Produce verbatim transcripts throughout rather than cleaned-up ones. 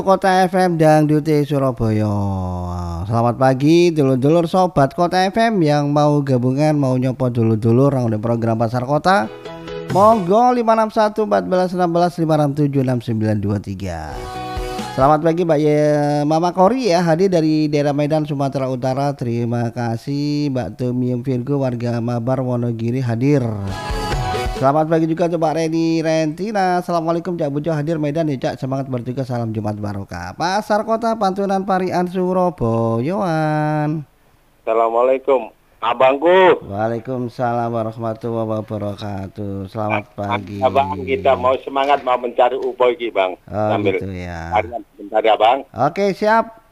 Kota F M Dangdute Surabaya. Selamat pagi dulur-dulur sobat Kota F M yang mau gabungan, mau nyopo dulur-dulur di program Pasar Kota. Monggo lima enam satu empat belas enam belas lima enam tujuh enam sembilan dua tiga. Selamat pagi Mbak Ye, Mama Kori ya, hadir dari daerah Medan Sumatera Utara. Terima kasih Mbak Tumium Virgo warga Mabar Wonogiri hadir. Selamat pagi juga untuk Pak Reni Rentina. Assalamualaikum Cak Bujo hadir Medan ya Cak. Semangat bertugas, salam Jumat Barokah. Pasar Kota Pantunan Parian Surabaya. Assalamualaikum abangku. Waalaikumsalam warahmatullahi wabarakatuh. Selamat pagi. Abang, kita mau semangat mau mencari upo iki bang. Oh Sambil gitu ya. bentar ya bang. Oke siap.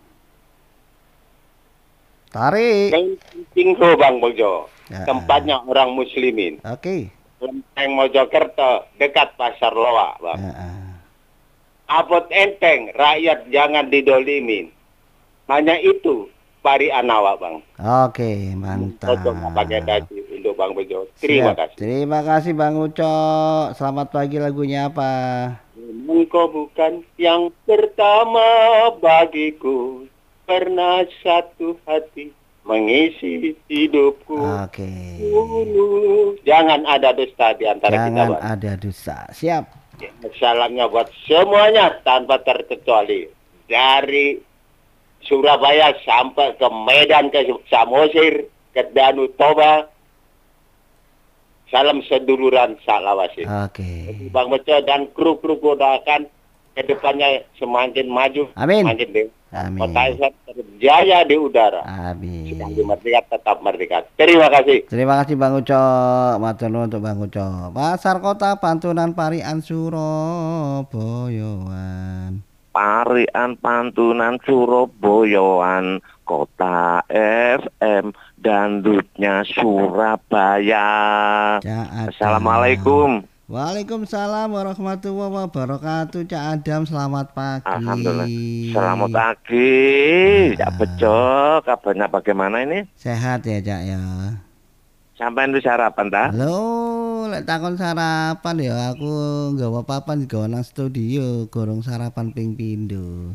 Tarik. Penting tuh bang Bojo. Ya. Tempatnya orang muslimin. Oke. Lenteng Mojokerto dekat Pasar Loa bang. Ya. Abot enteng, rakyat jangan didolimin. Hanya itu pari anawa bang. Oke mantap. Bojo nggak pakai dasi untuk bang Bojo. Terima Siap. kasih. Terima kasih Bang Uco. Selamat pagi, lagunya apa? Engkau bukan yang pertama bagiku, pernah satu hati mengisi hidupku. Oke. Dulu. Jangan ada dusta di antara kita, Jangan Bang. ada dusta. Siap. Salamnya buat semuanya tanpa terkecuali. Dari Surabaya sampai ke Medan, ke Samosir, ke Danau Toba. Salam seduluran Salawasin. Oke. Bang Beco dan kru-kru doakan ke depannya semakin maju, Amin. semakin dewasa. Amin. Kota Islam terjaya di udara. Amin. Sekali merdeka tetap merdeka. Terima kasih. Terima kasih Bang Uco. Matur nuwun untuk Bang Uco. Pasar Kota Pantunan Parian Surabayaan. Parian Pantunan Surabayaan, Kota F M Dangdutnya Surabaya. Cak Assalamualaikum. Waalaikumsalam warahmatullahi wabarakatuh. Cak Adam, selamat pagi. Alhamdulillah. Selamat pagi. Ya Bejo, kabarnya bagaimana ini? Sehat ya Cak ya. Sampai itu sarapan ta? Halo, lek takon sarapan ya aku nggawa papan nggawa nang studio, gorong sarapan ping pindho.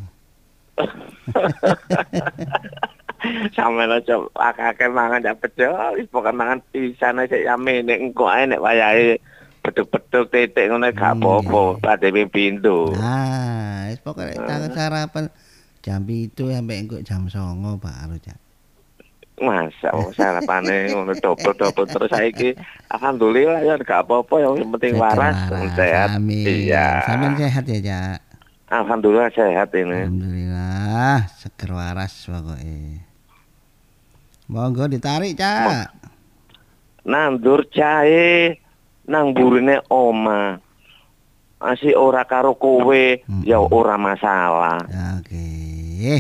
Sampai aja akeh mangan ya Bejo, wis pokoke mangan pisan ae sik yame nek engko ae nek wayahe beduk-beduk titik ngono gak apa-apa, padhe ping pindho. Nah, wis pokoke lek takon sarapan jam itu sampai engko jam songo baru Cak. Masa sarapane ngono double-double terus saiki alhamdulillah ya gak apa-apa yang penting waras, sehat. Amin. Iya. Sampeyan sehat ya, Cak? Alhamdulillah sehat ini. Alhamdulillah, seger waras pokoknya. Monggo ditarik, Cak. Nandur jahe nang burine oma. Asih ora karo kowe, hmm. ya ora masalah. Oke,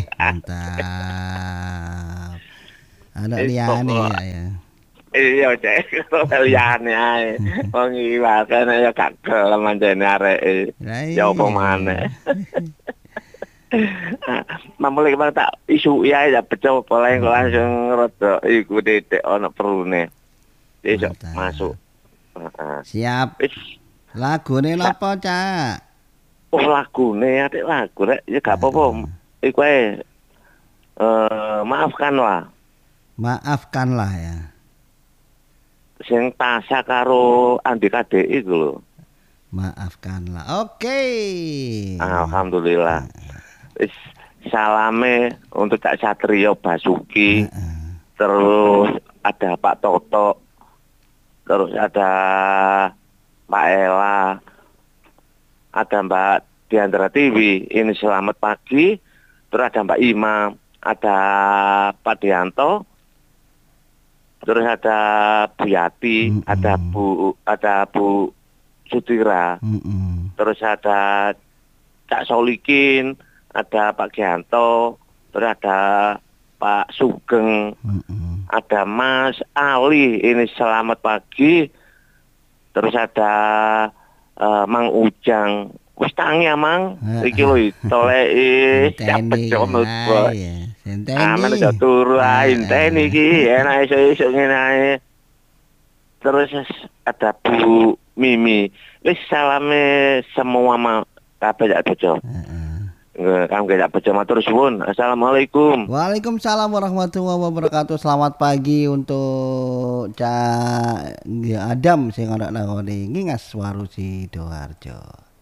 mantap. Ada liyane ya ya. Iya, Cek. Liyane ae. Wong iwake ya gak gelem anjene areke. Ya apa maneh. Mamule kemana tak isu ya ya Bejo boleh langsung rada iku titik ana perune. Iso masuk. Heeh. Siap. Lagune napa, Cak? Oh, lagune atik lagu rek ya gak apa-apa. Iku ae eh maafkanlah. Maafkanlah ya. Sing Tasya karo Andika D I iku lho. Maafkanlah. Oke. Alhamdulillah. Wis salame untuk Cak Satrio Basuki. Uh-uh. Terus ada Pak Toto. Terus ada Pak Ela. Ada Mbak Diandra T V. Ini selamat pagi. Terus ada Mbak Imam, ada Pak Dianto. Terus ada Bu Yati, mm-hmm. ada Bu ada Bu Sutira. Mm-hmm. Terus ada Cak Solikin, ada Pak Gianto, terus ada Pak Sugeng, mm-hmm. ada Mas Ali, ini selamat pagi. Terus ada uh, Mang Ujang. Wis tangi ya Mang, iki lho toleki cepet comot bos. Aman aja turu ae inteni iki enak esuk-esuk ngene ae. Terus ada Bu Mimi. Wis salame semua kabeh ya Bejo. Nggih, kangge tak baca matur suwun. Assalamualaikum. Waalaikumsalam warahmatullahi wabarakatuh. Selamat pagi untuk Cak Adam sing ana nang ngene Ngingas Waru Sidoarjo.